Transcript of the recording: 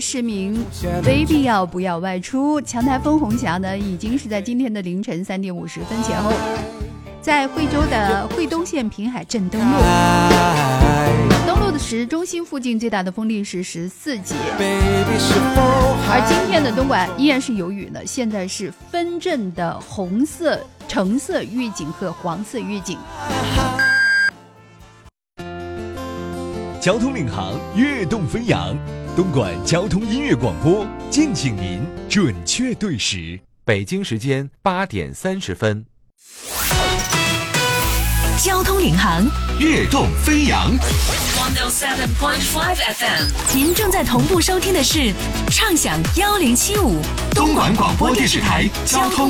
市民 ，baby 要不要外出？强台风红霞呢，已经是在今天的凌晨3点50分前后，在惠州的惠东县平海镇登陆。登陆的时，中心附近最大的风力是14级。而今天的东莞依然是有雨呢，现在是分阵的红色、橙色预警和黄色预警。 交通领航，跃动飞扬，东莞交通音乐广播，敬请您准确对时。 北京时间8点30分。 交通领航， 跃动飞扬。 107.5 FM， 您正在同步收听的是畅享1075 东莞广播电视台交通